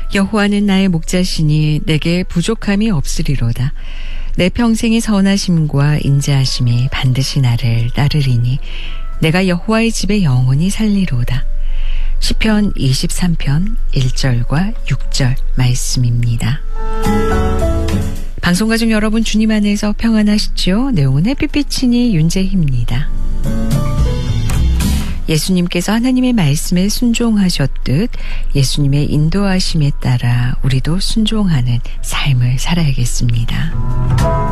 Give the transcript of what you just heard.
여호와는 나의 목자시니 내게 부족함이 없으리로다. 내 평생의 선하심과 인자하심이 반드시 나를 따르리니 내가 여호와의 집에 영원히 살리로다. 시편 23편 1절과 6절 말씀입니다. 방송가족 여러분, 주님 안에서 평안하시죠? 내용은 햇빛비치니 윤재희입니다. 예수님께서 하나님의 말씀에 순종하셨듯 예수님의 인도하심에 따라 우리도 순종하는 삶을 살아야겠습니다.